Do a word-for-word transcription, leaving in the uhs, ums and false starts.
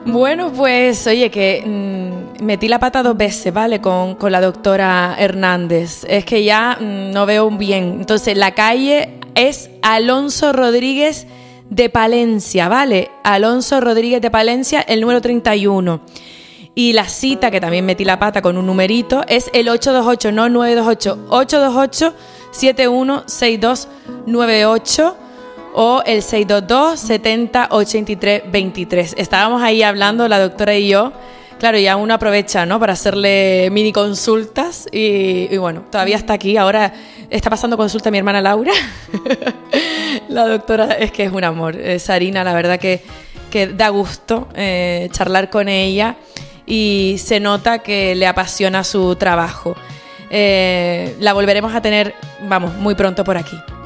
Bueno, pues oye, que mmm, metí la pata dos veces, ¿vale? Con, con la doctora Hernández. Es que ya mmm, no veo bien. Entonces, la calle es Alonso Rodríguez de Palencia, ¿vale? Alonso Rodríguez de Palencia, el número treinta y uno. Y la cita, que también metí la pata con un numerito, es el ocho dos ocho, no nueve dos ocho, ocho dos ocho, siete uno seis dos nueve ocho o el seis dos dos, setenta, ochenta y tres, veintitrés. Estábamos ahí hablando, la doctora y yo. Claro, ya uno aprovecha, ¿no?, para hacerle mini consultas y, y bueno, todavía está aquí. Ahora está pasando consulta a mi hermana Laura. La doctora es que es un amor. Eh, Sarina, la verdad que, que da gusto eh, charlar con ella y se nota que le apasiona su trabajo. Eh, la volveremos a tener, vamos, muy pronto por aquí.